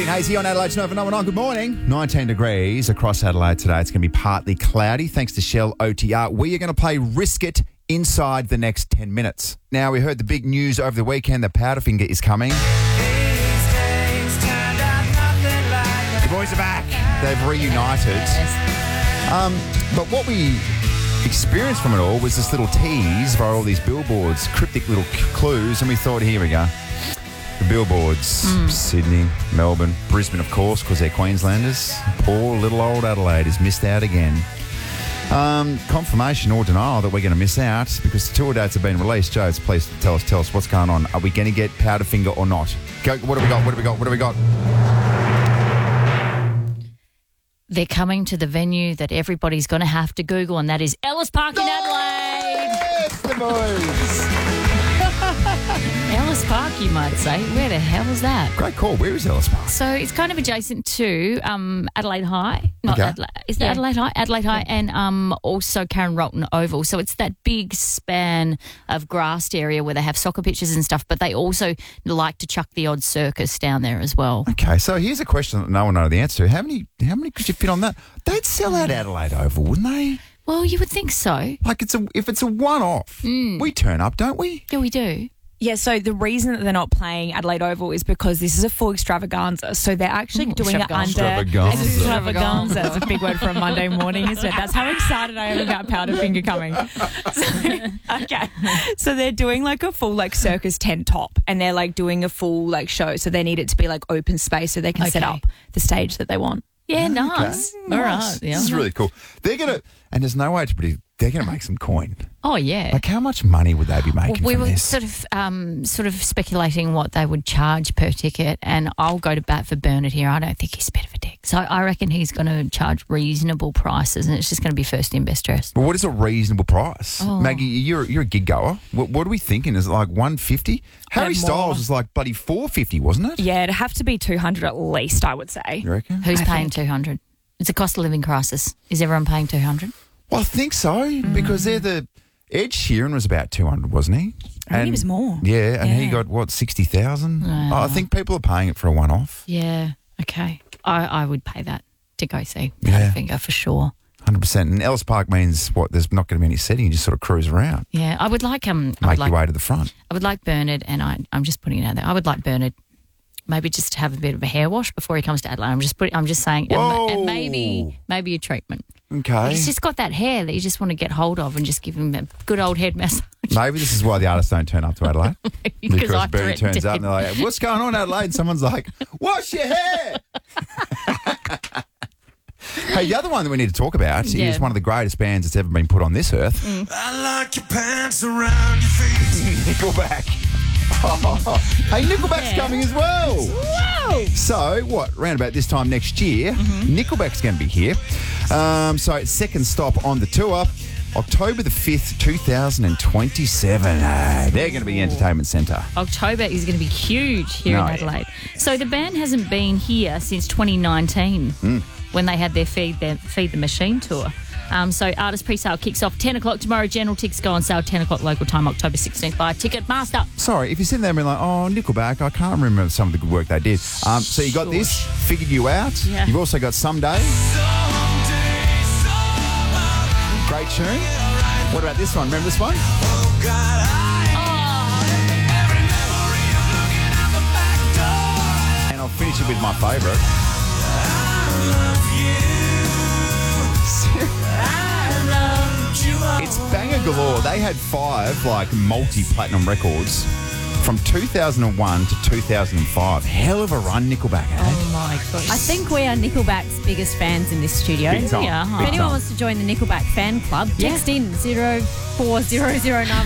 Hazy on Adelaide's Nova 919. Good morning. 19 degrees across Adelaide today. It's going to be partly cloudy thanks to Shell OTR. We are going to play Risk It inside the next 10 minutes. Now, we heard the big news over the weekend that Powderfinger is coming. The boys are back. They've reunited. But what we experienced from it all was this little tease via all these billboards, cryptic little clues, and we thought, here we go. The billboards, Sydney, Melbourne, Brisbane, of course, because they're Queenslanders. Poor little old Adelaide has missed out again. Confirmation or denial that we're going to miss out because the tour dates have been released. Joe, please tell us what's going on. Are we going to get Powderfinger or not? Go. What have we got? They're coming to the venue that everybody's going to have to Google, and that is Ellis Park in Adelaide. Yes, the boys. Ellis Park, you might say. Where the hell is that? Great call. Where is Ellis Park? So it's kind of adjacent to Adelaide High. Not Okay. Adelaide. Is that Adelaide High? Adelaide High and also Karen Rolton Oval. So it's that big span of grassed area where they have soccer pitches and stuff, but they also like to chuck the odd circus down there as well. Okay, so here's a question that no one knows the answer to. How many could you fit on that? They'd sell out Adelaide Oval, wouldn't they? Well, you would think so. Like if it's a one-off, we turn up, don't we? Yeah, we do. Yeah, so the reason that they're not playing Adelaide Oval is because this is a full extravaganza. So they're actually doing it under... Extravaganza. It's a big word for a Monday morning, isn't it? That's how excited I am about Powderfinger coming. So they're doing like a full like circus tent top and they're like doing a full like show. So they need it to be like open space so they can set up the stage that they want. Yeah, nice. Okay. All right. Yeah. This is really cool. They're going to... And there's no way to predict... They're going to make some coin. Oh, yeah. Like, how much money would they be making We from were this? sort of speculating what they would charge per ticket, and I'll go to bat for Bernard here. I don't think he's a bit of a dick. So I reckon he's going to charge reasonable prices, and it's just going to be first in, best dressed. But what is a reasonable price? Oh. Maggie, you're a gig goer. What are we thinking? Is it like $150? Harry Styles was like bloody $450, wasn't it? Yeah, it'd have to be $200 at least, I would say. You reckon? Who's paying $200? It's a cost of living crisis. Is everyone paying $200? Well, I think so, because they're the... Ed Sheeran was about 200, wasn't he? I think he was more. Yeah, and he got, 60,000? I think people are paying it for a one-off. Yeah, okay. I would pay that to go see Yeah. Powderfinger for sure. 100%. And Ellis Park means what? There's not going to be any seating. You just sort of cruise around. Yeah, I would like Make your way to the front. I would like Bernard, and I'm just putting it out there. I would like Bernard maybe just to have a bit of a hair wash before he comes to Adelaide. I'm just saying, and maybe a treatment. Okay. He's just got that hair that you just want to get hold of and just give him a good old head massage. Maybe this is why the artists don't turn up to Adelaide. Because I've Bernie turns threatened up and they're like, what's going on, Adelaide? And someone's like, wash your hair. Hey, the other one that we need to talk about is one of the greatest bands that's ever been put on this earth. I like your pants around your feet. Nickelback. Hey, Nickelback's coming as well. Whoa! So, round about this time next year, Nickelback's going to be here. So, it's second stop on the tour, October the 5th, 2027. They're going to be the entertainment centre. October is going to be huge here in Adelaide. So the band hasn't been here since 2019 when they had their Feed the Machine tour. So artist pre-sale kicks off 10 o'clock tomorrow. General tickets go on sale 10 o'clock local time, October 16th by Ticketmaster. Sorry, if you're sitting there and being like, oh, Nickelback, I can't remember some of the good work they did. So you got this, Figured You Out. Yeah. You've also got Someday. Great tune. What about this one? Remember this one? And I'll finish it with my favourite. It's banger galore. They had 5 multi-platinum records from 2001 to 2005. Hell of a run, Nickelback had. Oh, my gosh. I think we are Nickelback's biggest fans in this studio. Big time. Yeah, If Big anyone time. wants to join the Nickelback fan club, text in 040009